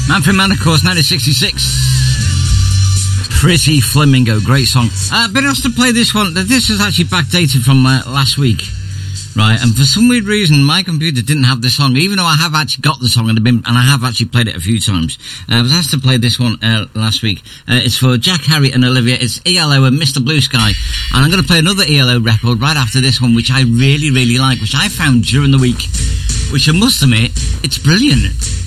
Manfred Mann, of course, 1966. Pretty Flamingo, great song. Been asked to play this one. This is actually backdated from last week, right? And for some weird reason, my computer didn't have the song, even though I have actually got the song and I have actually played it a few times. I was asked to play this one last week. It's for Jack, Harry and Olivia. It's ELO and Mr. Blue Sky. And I'm going to play another ELO record right after this one, which I really, really like, which I found during the week, which I must admit, it's brilliant.